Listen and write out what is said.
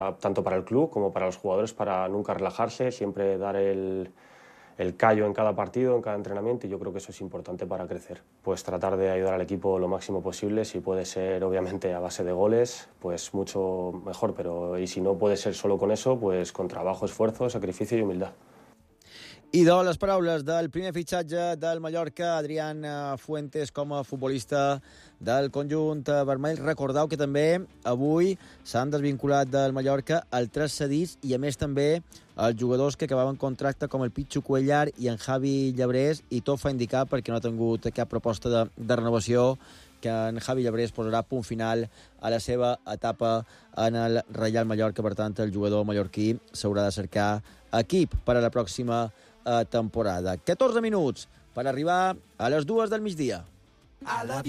tanto para el club como para los jugadores, para nunca relajarse, siempre dar el callo en cada partido, en cada entrenamiento, y yo creo que eso es importante para crecer. Pues tratar de ayudar al equipo lo máximo posible, si puede ser obviamente a base de goles, pues mucho mejor, y si no puede ser solo con eso, pues con trabajo, esfuerzo, sacrificio y humildad. I de les paraules del primer fitxatge del Mallorca, Adrián Fuentes, com a futbolista del conjunt vermell. Recordeu que també avui s'han desvinculat del Mallorca el 3 cedits i, a més, també els jugadors que acabaven contracte, com el Pichu Cuellar i en Javi Llebrés, i tot fa indicar, perquè no ha tingut cap proposta de renovació, que en Javi Llebrés posarà punt final a la seva etapa en el Reial Mallorca. Per tant, el jugador mallorquí s'haurà de cercar equip per a la pròxima temporada. 14 minuts per arribar a les 2 del migdia.